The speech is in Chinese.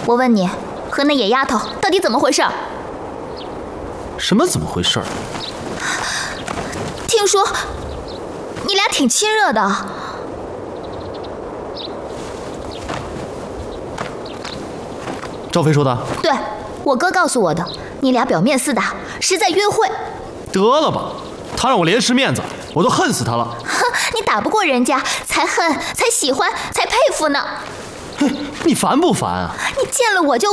我问你，和那野丫头到底怎么回事？ 什么怎么回事？ 听说你俩挺亲热的。 赵飞说的？ 对，我哥告诉我的。你俩表面似的，是在约会。 得了吧，他让我连失面子，我都恨死他了。 哼，你打不过人家，才恨，才喜欢，才佩服呢。 哼，你烦不烦啊？ 你见了我就